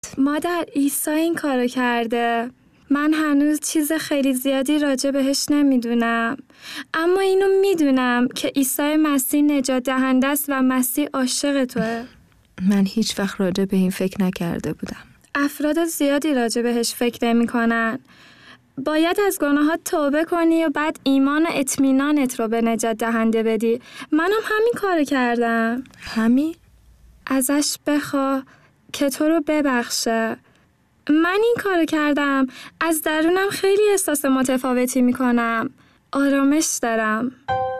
مادر، عیسی این کارو کرده. من هنوز چیز خیلی زیادی راجع بهش نمیدونم، اما اینو میدونم که عیسی مسیح نجات دهنده است و مسیح عاشق توه. من هیچ وقت راجع به این فکر نکرده بودم. افراد زیادی راجع بهش فکر نمی‌کنن. باید از گناهات توبه کنی و بعد ایمان و اطمینانت رو به نجات دهنده بدی. منم همین کارو کردم. همین؟ ازش بخوا که تو رو ببخشه. من این کارو کردم. از درونم خیلی احساس متفاوتی میکنم. آرامش دارم.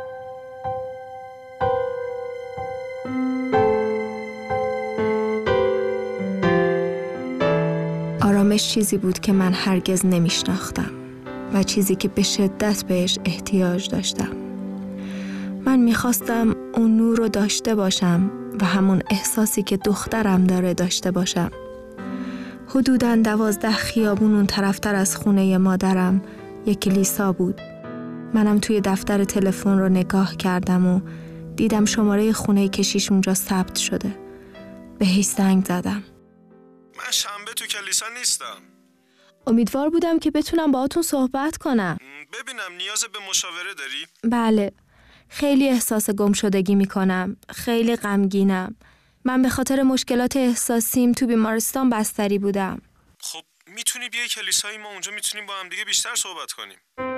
آرامش چیزی بود که من هرگز نمیشناختم و چیزی که به شدت بهش احتیاج داشتم. من میخواستم اون نور رو داشته باشم و همون احساسی که دخترم داره داشته باشم. حدوداً 12 خیابون اون طرفتر از خونه مادرم یک کلیسا بود. منم توی دفتر تلفن رو نگاه کردم و دیدم شماره خونه کشیش اونجا ثبت شده. بهش زنگ زدم. من شنبه تو کلیسا نیستم. امیدوار بودم که بتونم باهاتون صحبت کنم. ببینم نیاز به مشاوره داری؟ بله. خیلی احساس گمشدگی میکنم. خیلی غمگینم. من به خاطر مشکلات احساسیم تو بیمارستان بستری بودم. خب میتونی بیای کلیسای ما، اونجا میتونیم با هم دیگه بیشتر صحبت کنیم.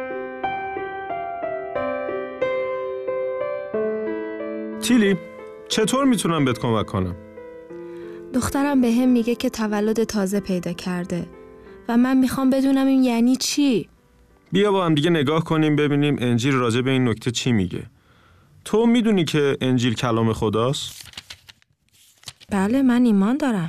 تیلی، چطور میتونم بهت کمک کنم؟ دخترم به هم میگه که تولد تازه پیدا کرده و من میخوام بدونم این یعنی چی؟ بیا با هم دیگه نگاه کنیم ببینیم انجیل راجع به این نکته چی میگه. تو میدونی که انجیل کلام خداست؟ بله، من ایمان دارم.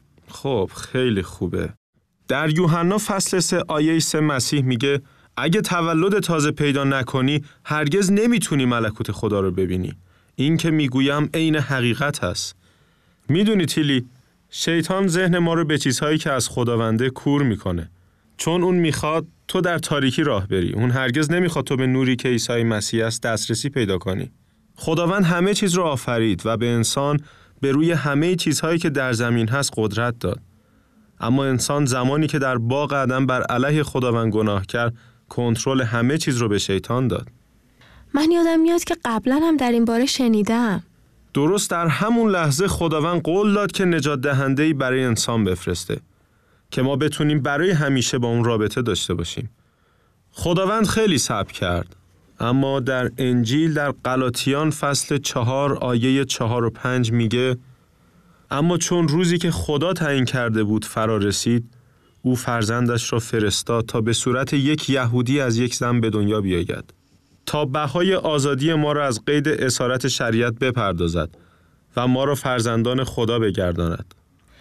خب خیلی خوبه. در یوحنا فصل 3 آیه 3 مسیح میگه اگه تولد تازه پیدا نکنی هرگز نمیتونی ملکوت خدا رو ببینی. این که میگویم عین حقیقت هست. میدونی تیلی، شیطان ذهن ما رو به چیزهایی که از خداونده کور میکنه. چون اون میخواد تو در تاریکی راه بری. اون هرگز نمیخواد تو به نوری که عیسی مسیح است دسترسی پیدا کنی. خداوند همه چیز رو آفرید و به انسان به روی همه چیزهایی که در زمین هست قدرت داد. اما انسان زمانی که در باغ عدن بر علیه خداوند گناه کرد، کنترل همه چیز رو به شیطان داد. من یادم میاد که قبلا هم در این باره شنیدم. درست در همون لحظه خداوند قول داد که نجات دهنده‌ای برای انسان بفرسته که ما بتونیم برای همیشه با اون رابطه داشته باشیم. خداوند خیلی صبر کرد، اما در انجیل در غلاطیان فصل 4 آیه 4 و 5 میگه اما چون روزی که خدا تعیین کرده بود فرا رسید، او فرزندش را فرستاد تا به صورت یک یهودی از یک زن به دنیا بیاید، تا بهای آزادی ما را از قید اسارت شریعت بپردازد و ما را فرزندان خدا بگرداند.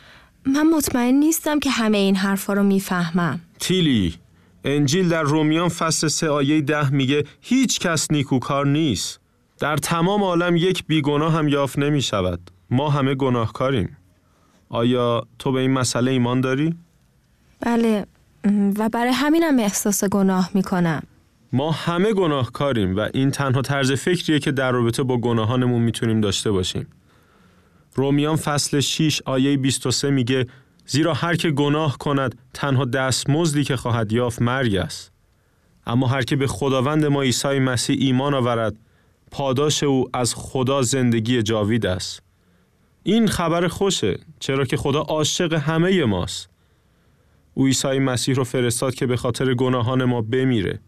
من مطمئن نیستم که همه این حرفا رو میفهمم. تیلی، انجیل در رومیان فصل 3 آیه 10 میگه هیچ کس نیکوکار نیست. در تمام عالم یک بیگناه هم یافت نمی شود. ما همه گناهکاریم. آیا تو به این مسئله ایمان داری؟ بله، و برای همینم احساس گناه میکنم. ما همه گناهکاریم و این تنها طرز فکریه که در رابطه با گناهانمون میتونیم داشته باشیم. رومیان فصل 6 آیه 23 میگه زیرا هر که گناه کند تنها دستمزدی که خواهد یافت مرگ است. اما هر که به خداوند ما عیسی مسیح ایمان آورد پاداش او از خدا زندگی جاوید است. این خبر خوشه، چرا که خدا عاشق همه ماست. او عیسی مسیح رو فرستاد که به خاطر گناهان ما بمیره.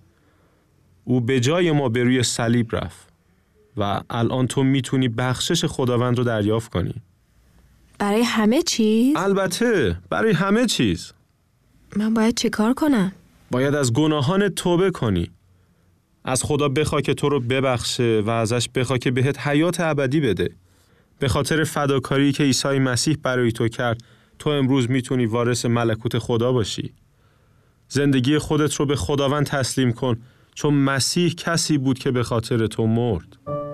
او به جای ما به روی صلیب رفت و الان تو میتونی بخشش خداوند رو دریافت کنی. برای همه چیز؟ البته، برای همه چیز. من باید چه کار کنم؟ باید از گناهان توبه کنی. از خدا بخوا که تو رو ببخشه و ازش بخوا که بهت حیات ابدی بده. به خاطر فداکاری که عیسی مسیح برای تو کرد، تو امروز میتونی وارث ملکوت خدا باشی. زندگی خودت رو به خداوند تسلیم کن، چون مسیح کسی بود که به خاطر تو مرد.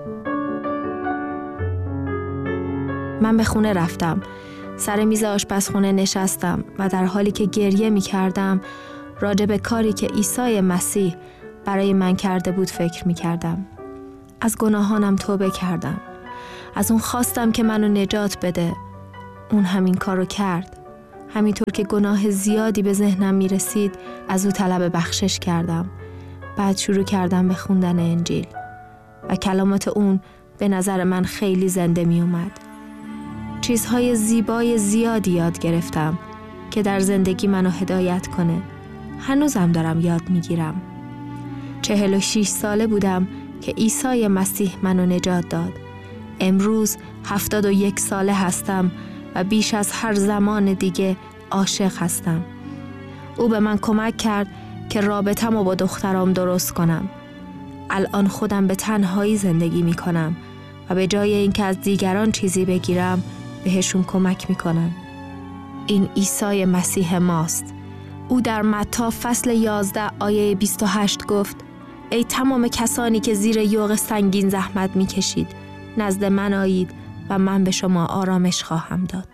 من به خونه رفتم. سر میز آشپزخونه نشستم و در حالی که گریه می کردم راجع به کاری که عیسی مسیح برای من کرده بود فکر می کردم. از گناهانم توبه کردم. از اون خواستم که منو نجات بده. اون همین کارو کرد. همینطور که گناه زیادی به ذهنم می رسید از او طلب بخشش کردم. بعد شروع کردم به خوندن انجیل و کلمات اون به نظر من خیلی زنده می اومد. چیزهای زیبای زیادی یاد گرفتم که در زندگی منو هدایت کنه. هنوزم دارم یاد می گیرم. 46 ساله بودم که عیسی مسیح منو نجات داد. امروز 71 ساله هستم و بیش از هر زمان دیگه عاشق هستم. او به من کمک کرد که رابطه‌مو با دخترام درست کنم. الان خودم به تنهایی زندگی می کنم و به جای اینکه از دیگران چیزی بگیرم بهشون کمک می کنم. این عیسی مسیح ماست. او در متی فصل 11 آیه 28 گفت: ای تمام کسانی که زیر یوغ سنگین زحمت می کشید، نزد من آیید و من به شما آرامش خواهم داد.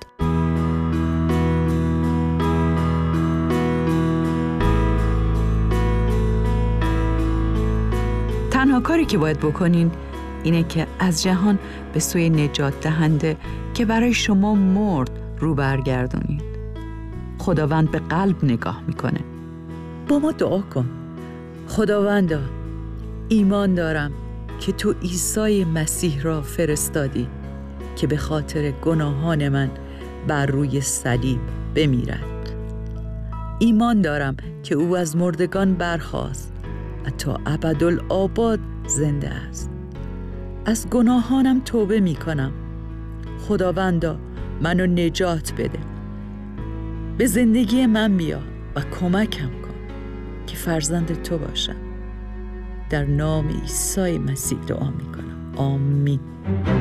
تنها کاری که باید بکنین اینه که از جهان به سوی نجات دهنده که برای شما مرد رو برگردونید. خداوند به قلب نگاه میکنه. با ما دعا کن. خداوندا، ایمان دارم که تو عیسی مسیح را فرستادی که به خاطر گناهان من بر روی صلیب بمیرد. ایمان دارم که او از مردگان برخاست و تا ابدالآباد زنده است. از گناهانم توبه می کنم. خداوندا، منو نجات بده. به زندگی من بیا و کمکم کن که فرزند تو باشم. در نام عیسی مسیح دعا می کنم. آمین.